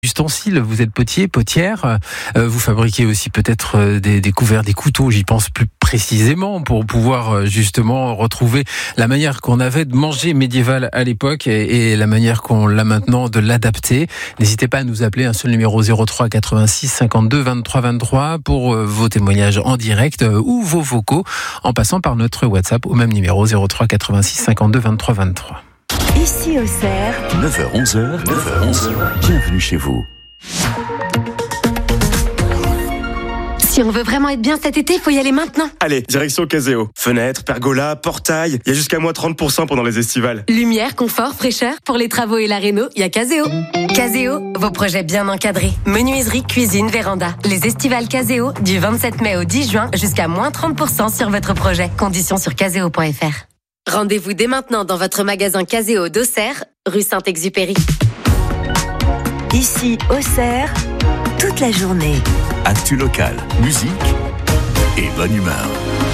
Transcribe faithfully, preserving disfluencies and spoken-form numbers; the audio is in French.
Ustensiles, vous êtes potier, potière, euh, vous fabriquez aussi peut-être euh, des, des couverts, des couteaux, j'y pense plus précisément, pour pouvoir euh, justement retrouver la manière qu'on avait de manger médiéval à l'époque et, et la manière qu'on l'a maintenant de l'adapter. N'hésitez pas à nous appeler, un seul numéro zéro trois quatre-vingt-six cinquante-deux vingt-trois vingt-trois pour euh, vos témoignages en direct euh, ou vos vocaux en passant par notre WhatsApp au même numéro zéro trois quatre-vingt-six cinquante-deux vingt-trois vingt-trois. Ici au Cerf, neuf heures onze, neuf heures onze, bienvenue chez vous. si on veut vraiment être bien cet été, il faut y aller maintenant. Allez, direction Caseo. Fenêtres, pergola, portail, il y a jusqu'à moins trente pour cent pendant les estivales. Lumière, confort, fraîcheur, pour les travaux et la réno, il y a Caseo. Caseo, vos projets bien encadrés. Menuiserie, cuisine, véranda. Les estivales Caseo, du vingt-sept mai au dix juin, jusqu'à moins trente pour cent sur votre projet. Conditions sur caseo point f r. Rendez-vous dès maintenant dans votre magasin Caseo d'Auxerre, rue Saint-Exupéry. Ici, Auxerre, toute la journée. Actu local, musique et bonne humeur.